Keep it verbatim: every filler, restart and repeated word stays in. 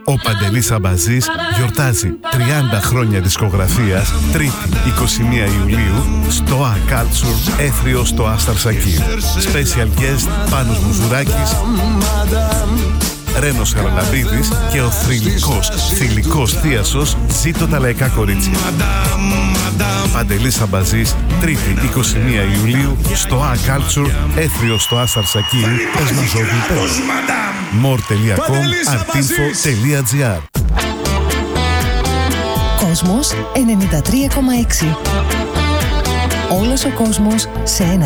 Ο Παντελής Αμπαζής γιορτάζει τριάντα χρόνια δισκογραφίας, Τρίτη είκοσι μία Ιουλίου, στο A Culture, έθριο στο Άσταρ Σακίρ. Special guest Πάνος Μουζουράκης, Ρένος Χαραλαμπίδης και ο θρυλικός, θηλυκός θίασος Ζήτω τα λαϊκά κορίτσια. Παντελής Αμπαζής, Τρίτη είκοσι μία Ιουλίου, στο A Culture, έθριο στο Άσταρ Σακίρ, Πεσμαζόγλου πέντε. more τελεία com, artinfo τελεία gr. Κόσμος ενενήντα τρία κόμμα έξι. Όλος ο κόσμος σε ένα